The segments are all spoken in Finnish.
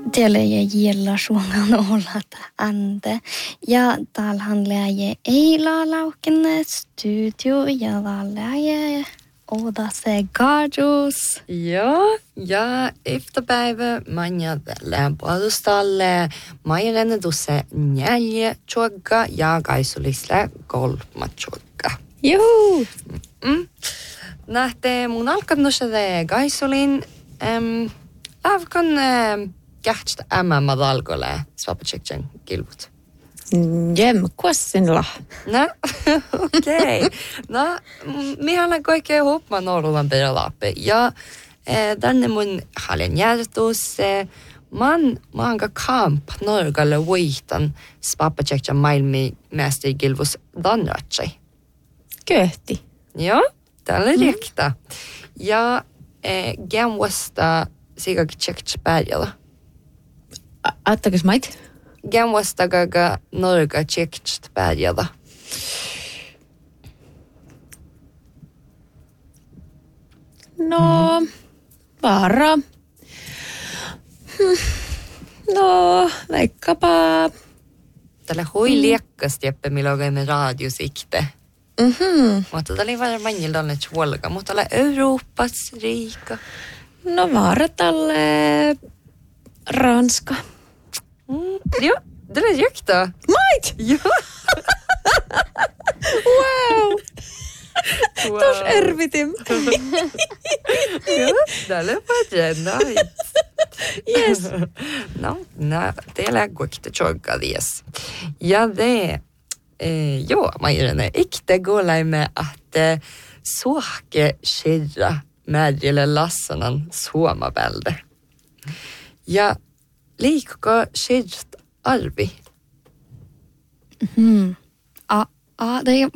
Teille gillar suungan olla ande. Ja täällähän lähe eila laukenne studio ja lähe oda se gardus. Ja efterpäivä manja lämpöalustalle mairenne tuossa neljä tjogga ja kaisulisle kolma tjogga. Juhu! Nähte mun alkannussade kaisulin avkan kähtstä madalgole svapatseksen kilput. Kuossinla. No, okei. No, mihän kaikkea huppaa Norrland perälaappe. Ja tänne mun haljan järjestus, maanka kamp Norgalle voitan svapatseksen maailmimesteri kilpus danratsai. Köhti. Joo, tällä riekta. Ja gemwasta siikakin tsekts päädjällä. Attakis mait? Gemwasta gaga Norga tsekts päädjällä. No, vara. No, vaikkapa. Tällä hui liekkasti, että millä me radiosikte. Mutta tämä oli vähän manjilla on huolka, mutta tällä Euroopas riika. No, vara tälle Ranska. Joo, tämä oli riektaa. Mait! Joo. Wow! Tos ervitim. Joo, tämä oli paljon nice. Yes. No, teillä on kuitenkin tjogga dies. Ja det, joo, Mairene, ikte gålaimme att suhke skirra mädjelle lassanan suomabälde. Ja liikko skirrt arvi? Det är...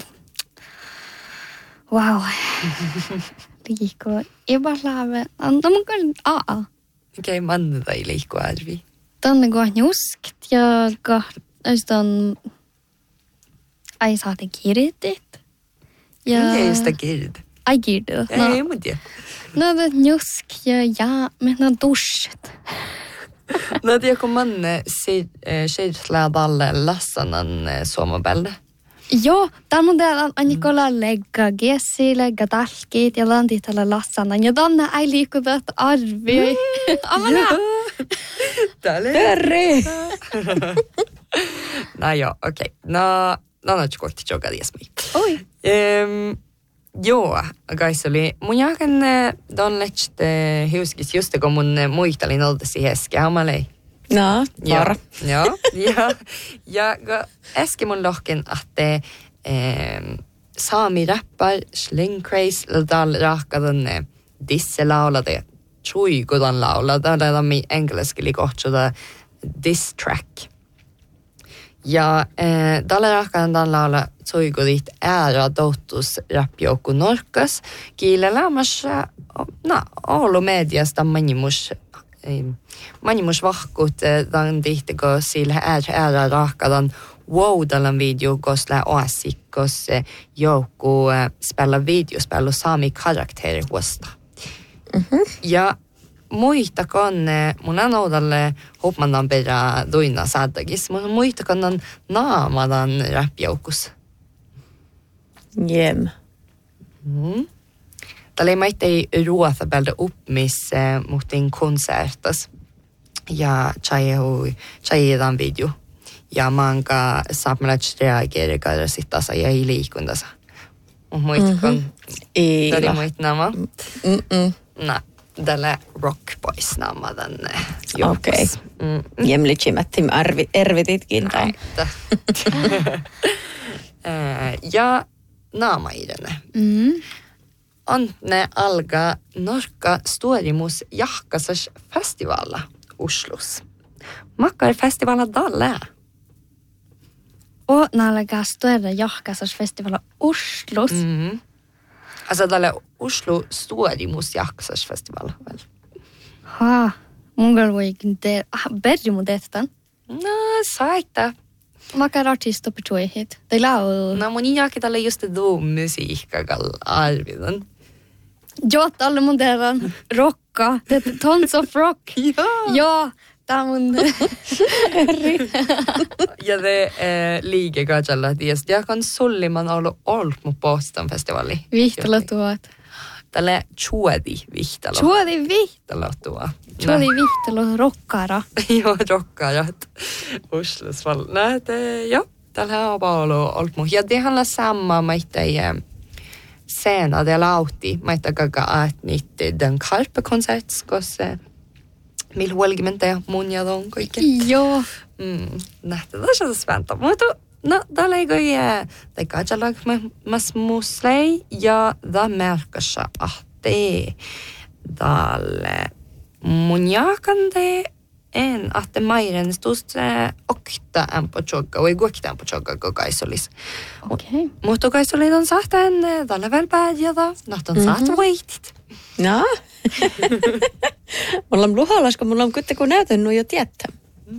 Wow. Liikko. Ibalave. Antam kan... Okei, manne tai liikko arvi? Tänne går njuskt. Jag går... Nästan... Ai saate kirjoitit. Ja... Ei sitä kirjoit. Ai kirjoitit. Ei, mun tiedä. No, det njusk ja men duschet. No, tiedä, kun manne skirtlää dalle lassanan suomabälde. Joo, tämä on täällä Anikola legga gessi, legga talkit ja lantit tällä lassanan. Ja tänne ei liikuta arvi. Amana! Terri! No joo, okei. No on kohti joga diesmi. Oi. Joo, kaisoli. Mun jakan donlect hiuskis just kun mun muistelin oltasi heske amalei. No, vara. Joo, ja äsken mun lohken, että saami rappar slingcraze dal rahkadan disse laulade chuigudan laulada dalla mi engelskeli kohtuda diss track. Ja dalla rahkadan dan laula chuigudit ära dotus rapjoku norkas kielellä mas Oulu mediasta manimus vahkut dan tihtigo sillä ära rahkadan Woudalan video kosla oasikkos joku spela videospelu saami karakteri huosta. Ja muistakaan mun anoudalle hopmandan perä duina saadagis, mun muistakaan naamadan rapjoukus. Jem. Tällä ei maittei ruofa bälde uppmis muhtin konsertas. Ja tjaidan video. Ja manka saapmelat reageerikada sittasa ja ei liikundasa. Muistakon? Ei. Tällä muitnama? No, tällä Rock Boys naama tänne. Okei. Jemlitsimättim ervititkin. Ja naama idene. Antne alga Norka Storimus jahkasas festivalla Oslus. Makkar festivala dalle. Och nälläkä större jahkasas festivala Oslus. Alltså tälle Oslo Storimus jahkasas festivala. Mun voi te berri mun tehtan. No, saita. Makar artisto på hit. Det lau. No, mun jahki tälle just det musiikkagal arvidan. Jot alle mun tehdään rocka. Det tons of rock. Ja. Ja. tämä mun... Ja te liikekatsella tietysti. Ja kan sulliman ollut mun Boston festivali. Vihtalo tuot. Tälle Chuodi Vihtalo. Chuodi Vihtalo tuo. Chuodi Vihtalo rokkara. Joo, rokkarat. Uslusval. Joo, tällä on ollut mun. Ja det handlar samma med senare lauti. Mä gaga att nitti den Karpe-konsert skosse. Mil huolgimenteja mun ja ton kaikki. Joo. Nähtä tässä on svänta. Mutta no, täällä ei kai det katsalag mas muslei ja da märkassa ahte dalle mun jakande en ahte mairen stust okta en på chogga och igår en på chogga gaisolis. Okei. Mutta gaisolis on sahten dalle väl pääjätä. Nahtan saht waitit. No. Mulla on luhalas, kun mulla on kuitenkin näytänyt jo tietää.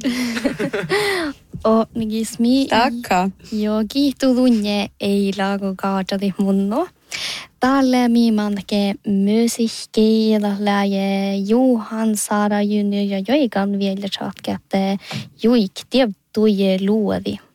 Nigismi. Takka. Joo, kiihtuvunne ei laagu kaatati munno. Tälle miimanke musiikki lähe Johan Sara Junior ja joikan vielä chatke, että juik tiedä tuje luodi.